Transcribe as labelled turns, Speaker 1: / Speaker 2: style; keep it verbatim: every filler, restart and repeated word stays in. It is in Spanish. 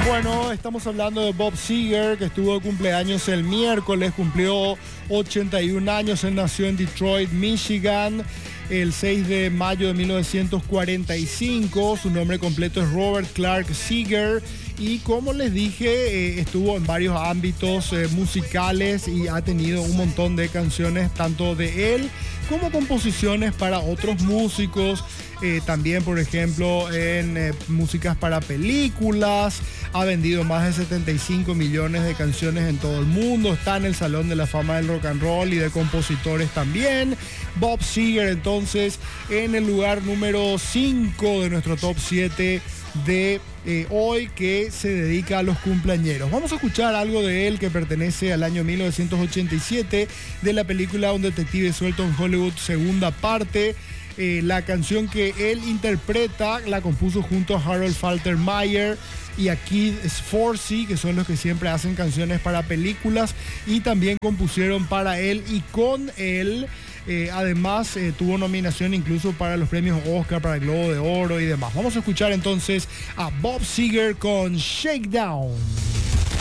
Speaker 1: Bueno, estamos hablando de Bob Seger, que estuvo de cumpleaños el miércoles, cumplió ochenta y un años, él nació en Detroit, Michigan, el seis de mayo de mil novecientos cuarenta y cinco, su nombre completo es Robert Clark Seger, y como les dije, eh, estuvo en varios ámbitos eh, musicales y ha tenido un montón de canciones, tanto de él como composiciones para otros músicos. Eh, también, por ejemplo, en eh, músicas para películas. Ha vendido más de setenta y cinco millones de canciones en todo el mundo. Está en el Salón de la Fama del Rock and Roll y de compositores también. Bob Seger, entonces, en el lugar número cinco de nuestro top siete de eh, hoy, que se dedica a los cumpleañeros. Vamos a escuchar algo de él que pertenece al año mil novecientos ochenta y siete, de la película Un detective suelto en Hollywood, segunda parte. Eh, la canción que él interpreta la compuso junto a Harold Faltermeyer y a Kid Sforsy, que son los que siempre hacen canciones para películas, y también compusieron para él y con él. Eh, además, eh, tuvo nominación incluso para los premios Oscar, para el Globo de Oro y demás. Vamos a escuchar entonces a Bob Seger con Shakedown.